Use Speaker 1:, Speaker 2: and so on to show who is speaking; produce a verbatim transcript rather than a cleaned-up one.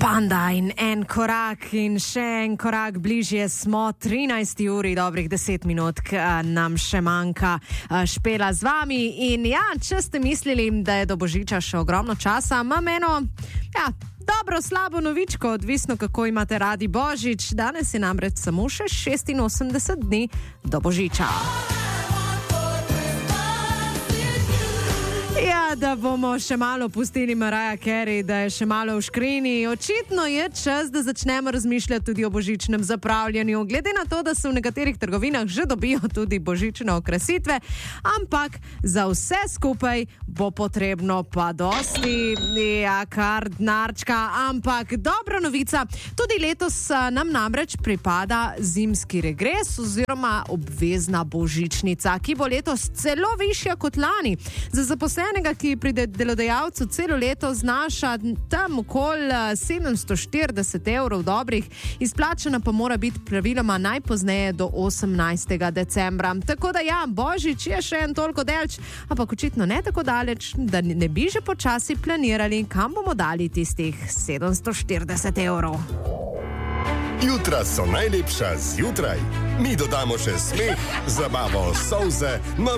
Speaker 1: Panda in en korak in še en korak bližje smo trinajsti uri, dobrih deset minut nam še manjka Špela z vami. In ja, če ste mislili, da je do Božiča še ogromno časa, imam eno, ja, dobro, slabo novičko, odvisno kako imate radi Božič. Danes je namreč samo še šestinosemdeset dni do Božiča. Ja, da bomo še malo pustili Mariah Carey, da je še malo v škrini. Očitno je čas, da začnemo razmišljati tudi o božičnem zapravljanju. Glede na to, da se v nekaterih trgovinah že dobijo tudi božične okrasitve, ampak za vse skupaj bo potrebno pa dosti, ja, kar denarčka. Ampak dobra novica, tudi letos nam namreč pripada zimski regres oziroma obvezna božičnica, ki bo letos celo višja kot lani. Za zaposlene, ki pri delodajalcu celo leto znaša tam okoli sedemsto štirideset evrov dobrih, izplačana pa mora biti praviloma najpozneje do osemnajstega decembra. Tako da ja, Božič je še en toliko delč, ampak očitno ne tako daleč, da ne bi že počasi planirali, kam bomo dali tistih sedemsto štirideset evrov.
Speaker 2: Jutra so najlepša zjutraj. Mi dodamo še smeh, zabavo, solze,